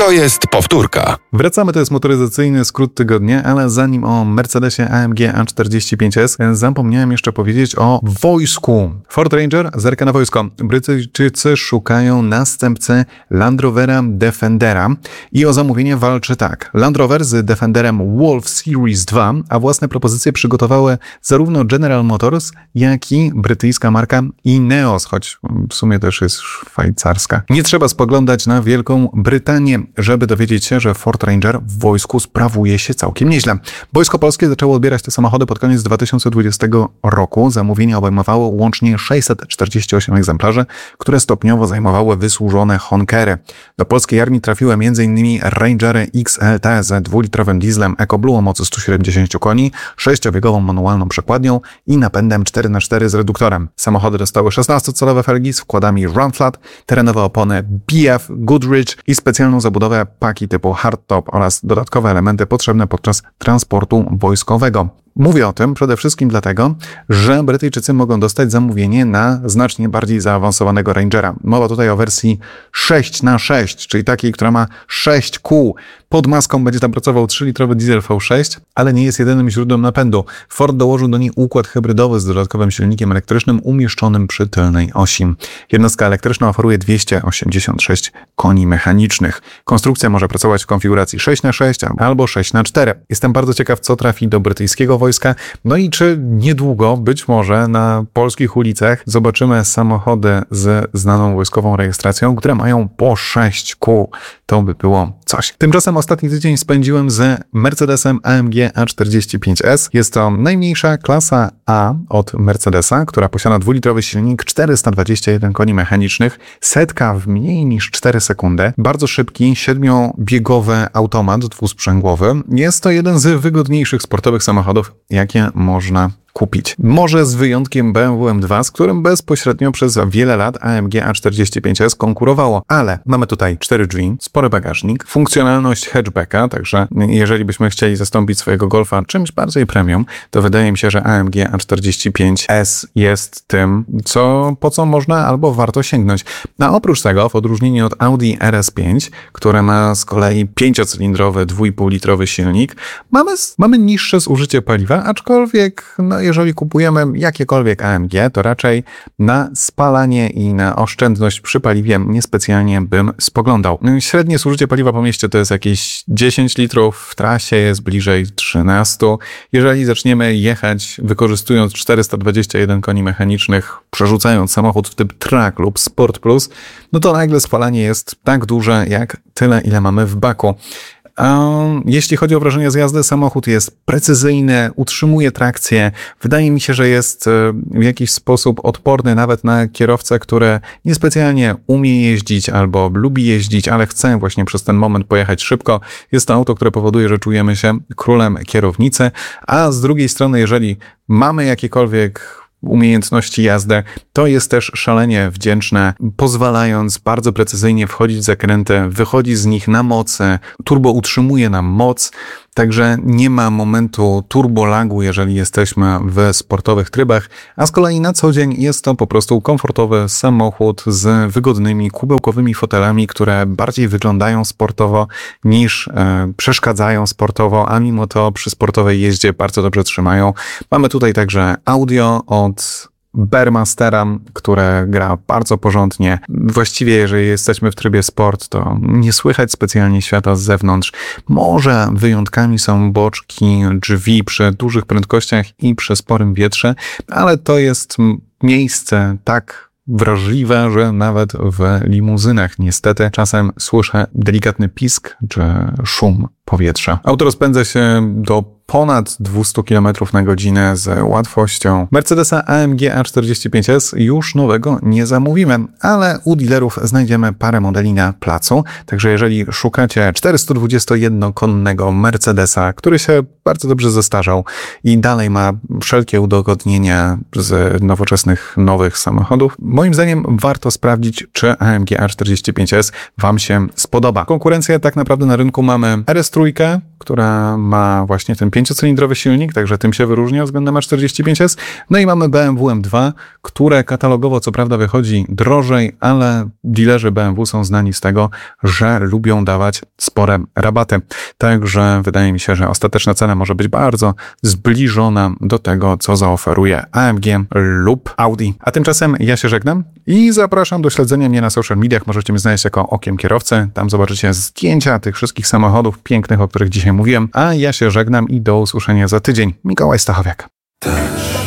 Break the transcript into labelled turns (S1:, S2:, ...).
S1: To jest powtórka.
S2: Wracamy, to jest motoryzacyjny skrót tygodnia, ale zanim o Mercedesie AMG A45S, zapomniałem jeszcze powiedzieć o wojsku. Ford Ranger zerka na wojsko. Brytyjczycy szukają następcy Land Rovera Defendera i o zamówienie walczy tak. Land Rover z Defenderem Wolf Series 2, a własne propozycje przygotowały zarówno General Motors, jak i brytyjska marka Ineos, choć w sumie też jest szwajcarska. Nie trzeba spoglądać na Wielką Brytanię, żeby dowiedzieć się, że Ford Ranger w wojsku sprawuje się całkiem nieźle. Wojsko Polskie zaczęło odbierać te samochody pod koniec 2020 roku. Zamówienia obejmowało łącznie 648 egzemplarzy, które stopniowo zajmowały wysłużone Honkery. Do polskiej armii trafiły m.in. Rangery XLT z dwulitrowym dieslem EcoBlue o mocy 170 koni, 6-biegową manualną przekładnią i napędem 4x4 z reduktorem. Samochody dostały 16-calowe felgi z wkładami Runflat, terenowe opony BF Goodrich i specjalną zabudowę paki typu hardtop oraz dodatkowe elementy potrzebne podczas transportu wojskowego. Mówię o tym przede wszystkim dlatego, że Brytyjczycy mogą dostać zamówienie na znacznie bardziej zaawansowanego Rangera. Mowa tutaj o wersji 6x6, czyli takiej, która ma 6 kół. Pod maską będzie tam pracował 3-litrowy diesel V6, ale nie jest jedynym źródłem napędu. Ford dołożył do niej układ hybrydowy z dodatkowym silnikiem elektrycznym umieszczonym przy tylnej osi. Jednostka elektryczna oferuje 286 koni mechanicznych. Konstrukcja może pracować w konfiguracji 6x6 albo 6x4. Jestem bardzo ciekaw, co trafi do brytyjskiego wojska. No i czy niedługo, być może na polskich ulicach zobaczymy samochody z znaną wojskową rejestracją, które mają po 6 kół. To by było coś. Tymczasem ostatni tydzień spędziłem z Mercedesem AMG A45S. Jest to najmniejsza klasa A od Mercedesa, która posiada dwulitrowy silnik, 421 koni mechanicznych, setka w mniej niż 4 sekundy. Bardzo szybki, 7-biegowy automat dwusprzęgłowy. Jest to jeden z wygodniejszych sportowych samochodów, jakie można kupić. Może z wyjątkiem BMW M2, z którym bezpośrednio przez wiele lat AMG A45S konkurowało. Ale mamy tutaj 4 drzwi, spory bagażnik, funkcjonalność hatchbacka, także jeżeli byśmy chcieli zastąpić swojego Golfa czymś bardziej premium, to wydaje mi się, że AMG A45S jest tym, po co można albo warto sięgnąć. A oprócz tego, w odróżnieniu od Audi RS5, które ma z kolei 5-cylindrowy, 2,5-litrowy silnik, mamy niższe zużycie paliwa, aczkolwiek jeżeli kupujemy jakiekolwiek AMG, to raczej na spalanie i na oszczędność przy paliwie niespecjalnie bym spoglądał. Średnie zużycie paliwa po mieście to jest jakieś 10 litrów, w trasie jest bliżej 13. Jeżeli zaczniemy jechać wykorzystując 421 koni mechanicznych, przerzucając samochód w typ Track lub Sport Plus, no to nagle spalanie jest tak duże jak tyle, ile mamy w baku. Jeśli chodzi o wrażenia z jazdy, samochód jest precyzyjny, utrzymuje trakcję. Wydaje mi się, że jest w jakiś sposób odporny nawet na kierowcę, który niespecjalnie umie jeździć albo lubi jeździć, ale chce właśnie przez ten moment pojechać szybko. Jest to auto, które powoduje, że czujemy się królem kierownicy, a z drugiej strony, jeżeli mamy jakiekolwiek umiejętności jazdy, to jest też szalenie wdzięczne, pozwalając bardzo precyzyjnie wchodzić w zakręty, wychodzić z nich na mocy, turbo utrzymuje nam moc, także nie ma momentu turbolagu, jeżeli jesteśmy w sportowych trybach, a z kolei na co dzień jest to po prostu komfortowy samochód z wygodnymi kubełkowymi fotelami, które bardziej wyglądają sportowo niż przeszkadzają sportowo, a mimo to przy sportowej jeździe bardzo dobrze trzymają. Mamy tutaj także audio od Bearmastera, które gra bardzo porządnie. Właściwie jeżeli jesteśmy w trybie sport, to nie słychać specjalnie świata z zewnątrz. Może wyjątkami są boczki drzwi przy dużych prędkościach i przy sporym wietrze, ale to jest miejsce tak wrażliwe, że nawet w limuzynach niestety czasem słyszę delikatny pisk czy szum powietrza. Auto rozpędza się do ponad 200 km na godzinę z łatwością. Mercedesa AMG A45S już nowego nie zamówimy, ale u dealerów znajdziemy parę modeli na placu, także jeżeli szukacie 421-konnego Mercedesa, który się bardzo dobrze zestarzał i dalej ma wszelkie udogodnienia z nowoczesnych, nowych samochodów, moim zdaniem warto sprawdzić, czy AMG A45S Wam się spodoba. Konkurencję tak naprawdę na rynku mamy RS3, która ma właśnie ten 5-cylindrowy silnik, także tym się wyróżnia względem A45S. No i mamy BMW M2, które katalogowo co prawda wychodzi drożej, ale dealerzy BMW są znani z tego, że lubią dawać spore rabaty. Także wydaje mi się, że ostateczna cena może być bardzo zbliżona do tego, co zaoferuje AMG lub Audi. A tymczasem ja się żegnam i zapraszam do śledzenia mnie na social mediach. Możecie mnie znaleźć jako Okiem Kierowcy. Tam zobaczycie zdjęcia tych wszystkich samochodów pięknych, o których dzisiaj mówiłem. A ja się żegnam i do usłyszenia za tydzień. Mikołaj Stachowiak.